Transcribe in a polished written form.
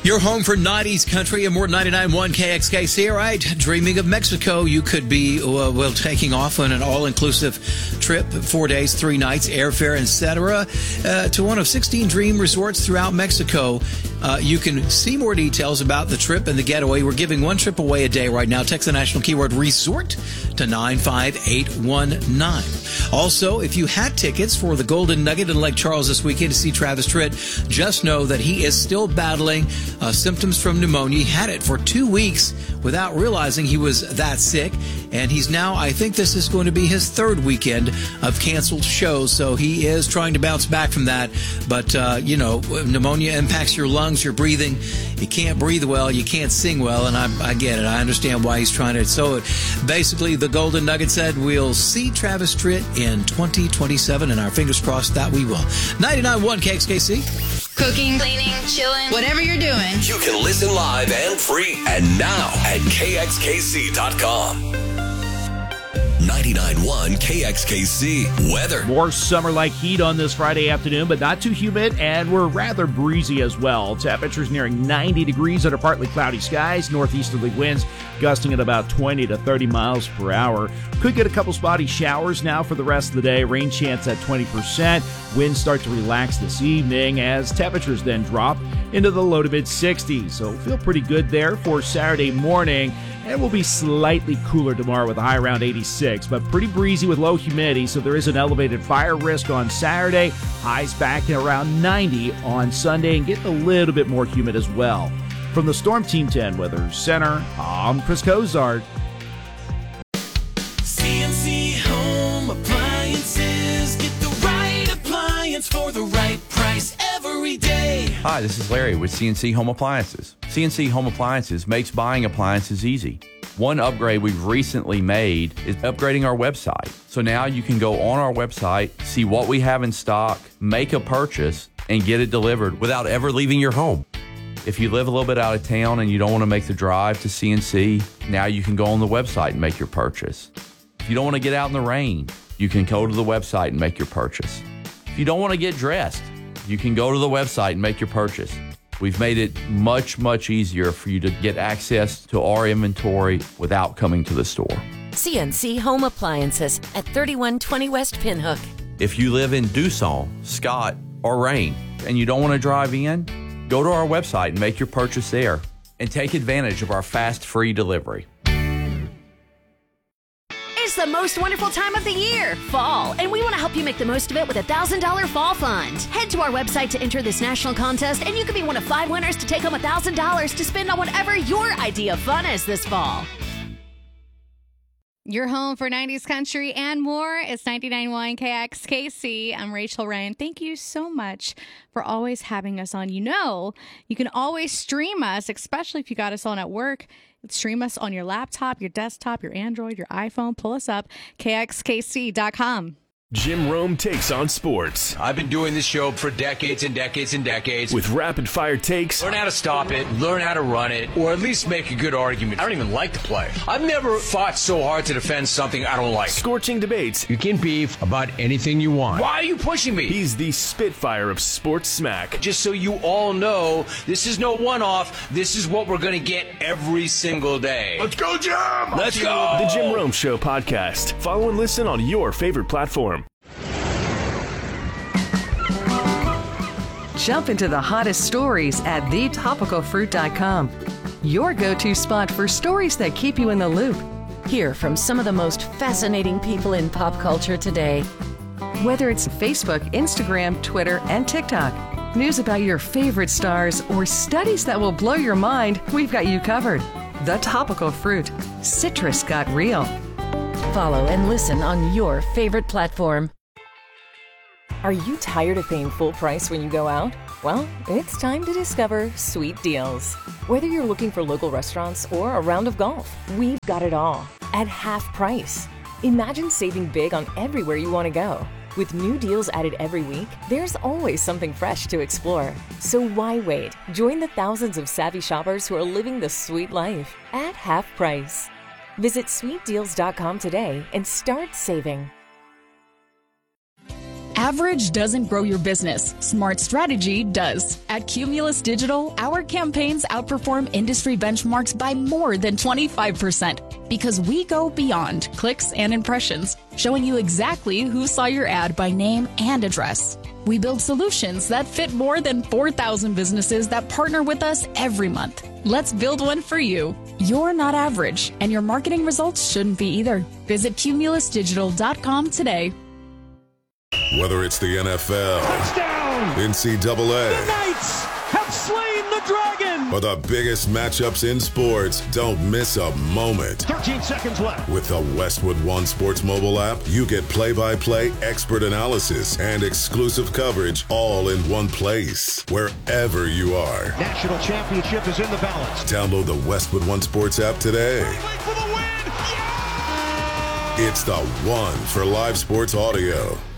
Your home for 90s country and more 99.1 KXKC. All right, dreaming of Mexico. You could be, taking off on an all-inclusive trip, 4 days, 3 nights, airfare, etc., to one of 16 dream resorts throughout Mexico. You can see more details about the trip and the getaway. We're giving one trip away a day right now. Text the national keyword resort to 95819. Also, if you had tickets for the Golden Nugget in Lake Charles this weekend to see Travis Tritt, just know that he is still battling symptoms from pneumonia. He had it for 2 weeks without realizing he was that sick. And he's now, I think this is going to be his 3rd weekend of canceled shows. So he is trying to bounce back from that. But, pneumonia impacts your lungs, your breathing. You can't breathe well. You can't sing well. And I get it. I understand why he's trying to. So basically, the Golden Nugget said we'll see Travis Tritt in 2027. And our fingers crossed that we will. 99.1 KXKC. Cooking, cleaning, chilling, whatever you're doing. You can listen live and free. And now at KXKC.com. 99.1 KXKC weather. More summer-like heat on this Friday afternoon, but not too humid, and we're rather breezy as well. Temperatures nearing 90 degrees under partly cloudy skies. Northeasterly winds gusting at about 20 to 30 miles per hour. Could get a couple spotty showers now for the rest of the day. Rain chance at 20%. Winds start to relax this evening as temperatures then drop into the low to mid-60s. So feel pretty good there for Saturday morning. And we'll be slightly cooler tomorrow with a high around 86, but pretty breezy with low humidity, so there is an elevated fire risk on Saturday. Highs back at around 90 on Sunday and getting a little bit more humid as well. From the Storm Team 10 Weather Center, I'm Chris Cozart. CNC Home Appliances. Get the right appliance for the right price every day. Hi, this is Larry with CNC Home Appliances. CNC Home Appliances makes buying appliances easy. One upgrade we've recently made is upgrading our website. So now you can go on our website, see what we have in stock, make a purchase, and get it delivered without ever leaving your home. If you live a little bit out of town and you don't want to make the drive to CNC, now you can go on the website and make your purchase. If you don't want to get out in the rain, you can go to the website and make your purchase. If you don't want to get dressed, you can go to the website and make your purchase. We've made it much, much easier for you to get access to our inventory without coming to the store. CNC Home Appliances at 3120 West Pinhook. If you live in Dusson, Scott, or Rain, and you don't want to drive in, go to our website and make your purchase there and take advantage of our fast, free delivery. It's the most wonderful time of the year, fall, and we want to help you make the most of it with a $1,000 fall fund. Head to our website to enter this national contest, and you could be one of 5 winners to take home $1,000 to spend on whatever your idea of fun is this fall. Your home for 90s country and more is 99.1 KXKC. I'm Rachel Ryan. Thank you so much for always having us on. You can always stream us, especially if you got us on at work. Stream us on your laptop, your desktop, your Android, your iPhone. Pull us up, KXKC.com. Jim Rome takes on sports. I've been doing this show for decades and decades and decades. With rapid-fire takes. Learn how to stop it, learn how to run it, or at least make a good argument. I don't even like the play. I've never fought so hard to defend something I don't like. Scorching debates. You can beef about anything you want. Why are you pushing me? He's the Spitfire of sports smack. Just so you all know, this is no one-off. This is what we're going to get every single day. Let's go, Jim! Let's go! The Jim Rome Show podcast. Follow and listen on your favorite platform. Jump into the hottest stories at thetopicalfruit.com. Your go-to spot for stories that keep you in the loop. Hear from some of the most fascinating people in pop culture today. Whether it's Facebook, Instagram, Twitter, and TikTok, news about your favorite stars, or studies that will blow your mind, we've got you covered. The Topical Fruit. Citrus got real. Follow and listen on your favorite platform. Are you tired of paying full price when you go out? Well, it's time to discover Sweet Deals. Whether you're looking for local restaurants or a round of golf, we've got it all at half price. Imagine saving big on everywhere you want to go. With new deals added every week, there's always something fresh to explore. So why wait? Join the thousands of savvy shoppers who are living the sweet life at half price. Visit sweetdeals.com today and start saving. Average doesn't grow your business. Smart strategy does. At Cumulus Digital, our campaigns outperform industry benchmarks by more than 25% because we go beyond clicks and impressions, showing you exactly who saw your ad by name and address. We build solutions that fit more than 4,000 businesses that partner with us every month. Let's build one for you. You're not average, and your marketing results shouldn't be either. Visit cumulusdigital.com today. Whether it's the NFL, touchdown, NCAA, the Knights have slain the dragon, or the biggest matchups in sports, don't miss a moment. 13 seconds left. With the Westwood One Sports mobile app, you get play-by-play expert analysis and exclusive coverage all in one place, wherever you are. National championship is in the balance. Download the Westwood One Sports app today. For the win. Yeah! It's the one for live sports audio.